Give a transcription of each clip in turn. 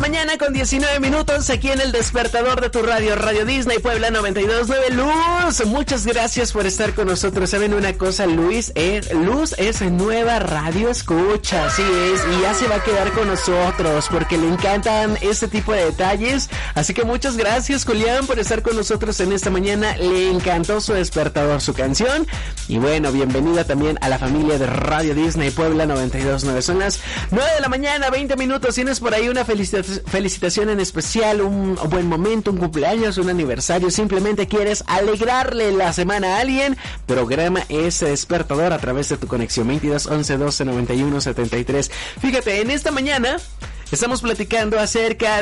mañana con 19 minutos aquí en el despertador de tu radio, Radio Disney Puebla 92.9. Luz, muchas gracias por estar con nosotros. ¿Saben una cosa? Luz es nueva radio escucha, así es, y ya se va a quedar con nosotros porque le encantan este tipo de detalles. Así que muchas gracias, Julián, por estar con nosotros en esta mañana. Le encantó su despertador, su canción. Y bueno, bienvenida también a la familia de Radio Disney Puebla 92.9. Son las 9 de la mañana, 20 minutos. Tienes por ahí una felicitación en especial, un buen momento, un cumpleaños, un aniversario. Simplemente quieres alegrarle la semana a alguien. Programa ese despertador a través de tu conexión 22 11 12 91 73. Fíjate, en esta mañana estamos platicando acerca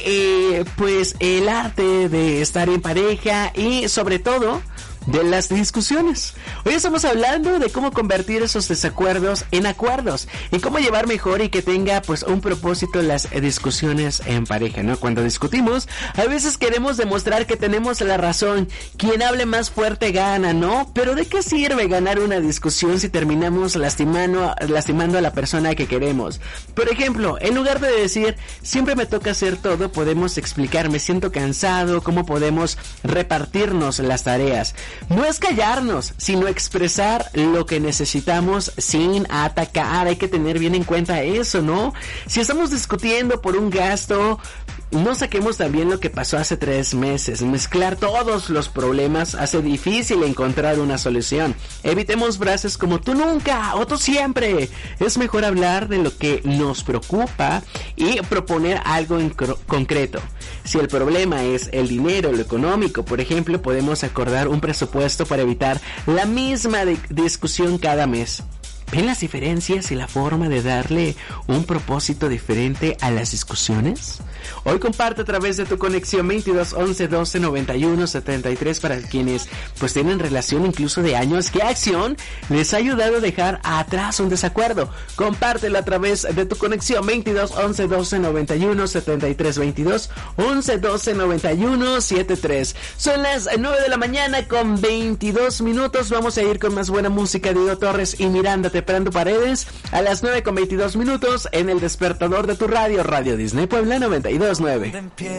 de pues el arte de estar en pareja y sobre todo de las discusiones. Hoy estamos hablando de cómo convertir esos desacuerdos en acuerdos y cómo llevar mejor y que tenga pues un propósito las discusiones en pareja, ¿no? Cuando discutimos, a veces queremos demostrar que tenemos la razón. Quien hable más fuerte gana, ¿no? Pero ¿de qué sirve ganar una discusión si terminamos lastimando a la persona que queremos? Por ejemplo, en lugar de decir siempre me toca hacer todo, podemos explicar me siento cansado, cómo podemos repartirnos las tareas. No es callarnos, sino expresar lo que necesitamos sin atacar. Hay que tener bien en cuenta eso, ¿no? Si estamos discutiendo por un gasto, no saquemos también lo que pasó hace 3 meses. Mezclar todos los problemas hace difícil encontrar una solución. Evitemos frases como tú nunca o tú siempre. Es mejor hablar de lo que nos preocupa y proponer algo en concreto. Si el problema es el dinero, lo económico, por ejemplo, podemos acordar un presupuesto para evitar la misma discusión cada mes. ¿Ven las diferencias y la forma de darle un propósito diferente a las discusiones? Hoy comparte a través de tu conexión 22 11 12 91 73 para quienes pues tienen relación incluso de años. ¿Qué acción les ha ayudado a dejar atrás un desacuerdo? Compártelo a través de tu conexión 22 11 12 91 73 22 11 12 91 73. Son las 9 de la mañana con 22 minutos. Vamos a ir con más buena música. Diego Torres y Miranda Teprando Paredes a las 9 con 22 minutos en el despertador de tu radio, Radio Disney Puebla 92.9.